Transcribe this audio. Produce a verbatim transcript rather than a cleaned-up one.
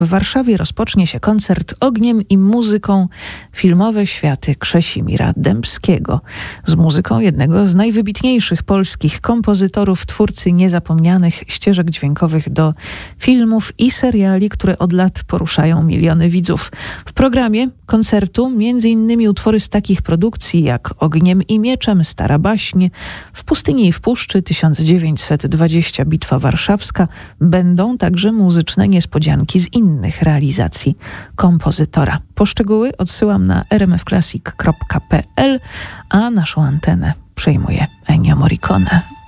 W Warszawie rozpocznie się koncert Ogniem i muzyką Filmowe światy Krzesimira Dębskiego z muzyką jednego z najwybitniejszych polskich kompozytorów, twórcy niezapomnianych ścieżek dźwiękowych do filmów i seriali, które od lat poruszają miliony widzów. W programie koncertu między innymi utwory z takich produkcji jak Ogniem i mieczem, Stara baśń, W pustyni i w puszczy, tysiąc dziewięćset dwadzieścia, Bitwa warszawska. Będą także muzyczne niespodzianki z innych realizacji kompozytora. Poszczegóły odsyłam na r m f classic kropka p l, a naszą antenę przejmuje Ennio Morricone.